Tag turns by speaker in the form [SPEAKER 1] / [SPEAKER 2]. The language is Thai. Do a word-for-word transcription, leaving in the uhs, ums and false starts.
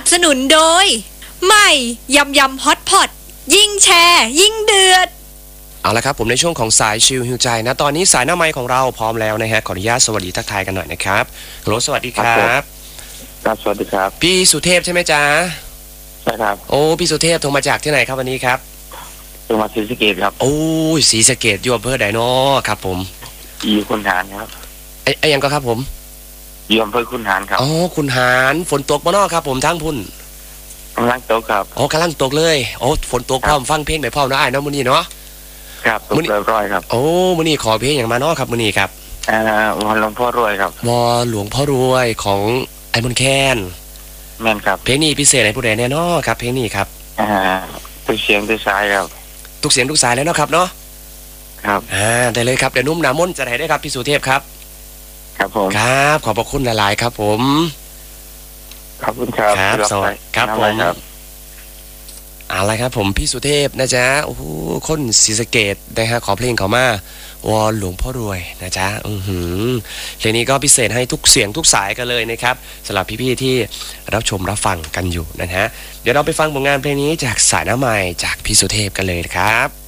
[SPEAKER 1] บสนุนโดยใหม่ยำยำฮอตพอตยิ่งแชร์ยิ่งเดือด
[SPEAKER 2] เอาละครับผมในช่วงของสายชิลฮิวใจนะตอนนี้สายหน้าไมค์ของเราพร้อมแล้วนะฮะขออนุญาตสวัสดีทักทายกันหน่อยนะครับฮัลโหลสวัสดีครับ
[SPEAKER 3] ครับสวัสดีครับ
[SPEAKER 2] พี่สุเทพใช่ไหมจ๊ะ
[SPEAKER 3] ใช่ครับ
[SPEAKER 2] โอ้พี่สุเทพโทรมาจากที่ไหนครับวันนี้ครับ
[SPEAKER 3] จังหวัดศรีสะเกษครับ
[SPEAKER 2] โอ้ยศรีสะเกษอยู่อำเภอใดน้อครับผม
[SPEAKER 3] อยู่คุนหารครับ
[SPEAKER 2] ไอ้ไอ้ยังก็ครับผม
[SPEAKER 3] อยู่อำเภอคุนหารครับ
[SPEAKER 2] อ๋อคุนหารฝนตกบ่น้อครับผมทั้งพุ่น
[SPEAKER 3] กำลังตกครับ
[SPEAKER 2] อ๋อกำลังตกเลยโอ้ฝนตกพร้อมฟังเพลงไหนพร้อมนะไอ้น้องมื้อนี้เนาะ
[SPEAKER 3] ครับตกเรียบร้อยครับ
[SPEAKER 2] โอ้มื้อนี้ขอเพลงอย่างมาเนาะครับมื้อนี้ครับ
[SPEAKER 3] อ่าวอนหลวงพ่อรวยครับ
[SPEAKER 2] วอหลวงพ่อรวยของไอ้มนแคน
[SPEAKER 3] แม่นครับ
[SPEAKER 2] เพลงนี้พิเศษให้ผู้ใดแน่นอนครับเพลงนี้ครับ
[SPEAKER 3] อ่าทุกเสียงทุกสายครับ
[SPEAKER 2] ทุกเสียงทุกสายแล้วเนาะครับเนาะ
[SPEAKER 3] ครับ
[SPEAKER 2] อ่าได้เลยครับเดี๋ยวนุ่มหนามนจะได้ได้ครับพี่สุเทพครับ
[SPEAKER 3] ครับผม
[SPEAKER 2] ครับขอบพระคุณหลายๆครับผม
[SPEAKER 3] ขอบคุณครับ
[SPEAKER 2] ครับสวัสดีครับผมอะไรครับผมพี่สุเทพนะจ๊ะโอ้โหคนศรีสะเกษนะฮะขอเพลงเขามาวอนหลวงพ่อรวยนะจ๊ะอือหือเพลงนี้ก็พิเศษให้ทุกเสียงทุกสายกันเลยนะครับสำหรับพี่ๆที่รับชมรับฟังกันอยู่นะฮะเดี๋ยวเราไปฟังผลงานเพลงนี้จากสายหน้าใหม่จากพี่สุเทพกันเลยครับ